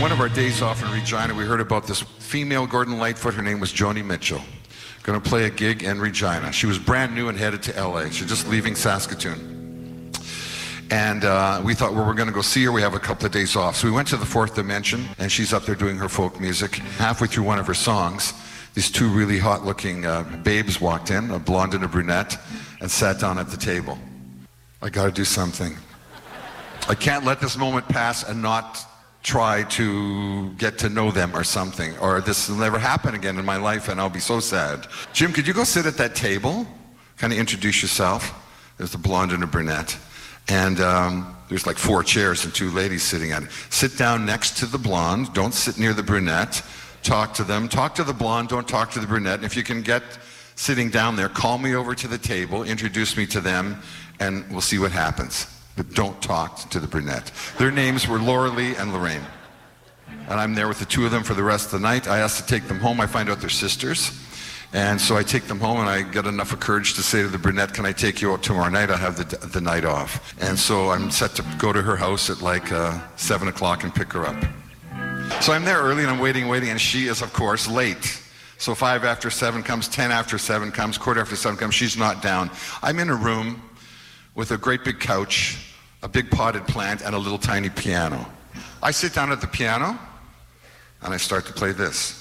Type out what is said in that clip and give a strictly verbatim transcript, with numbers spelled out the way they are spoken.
one of our days off in Regina, we heard about this female Gordon Lightfoot. Her name was Joni Mitchell. Going to play a gig in Regina. She was brand new and headed to L A. She's just leaving Saskatoon. And uh, we thought, well, we're going to go see her. We have a couple of days off. So we went to the Fourth Dimension, and she's up there doing her folk music. Halfway through one of her songs, these two really hot-looking uh, babes walked in, a blonde and a brunette, and sat down at the table. I got to do something. I can't let this moment pass and not try to get to know them or something, or this will never happen again in my life and I'll be so sad. Jim, could you go sit at that table? Kind of introduce yourself. There's the blonde and a brunette. And um, there's like four chairs and two ladies sitting at it. Sit down next to the blonde. Don't sit near the brunette. Talk to them. Talk to the blonde. Don't talk to the brunette. And if you can get sitting down there, call me over to the table, introduce me to them, and we'll see what happens. But don't talk to the brunette. Their names were Laura Lee and Lorraine. And I'm there with the two of them for the rest of the night. I asked to take them home. I find out they're sisters. And so I take them home, and I get enough of courage to say to the brunette, can I take you out tomorrow night? I have the, the night off. And so I'm set to go to her house at like uh, seven o'clock and pick her up. So I'm there early, and I'm waiting, waiting, and she is, of course, late. So five after seven comes, ten after seven comes, quarter after seven comes. She's not down. I'm in a room with a great big couch, a big potted plant, and a little tiny piano. I sit down at the piano, and I start to play this.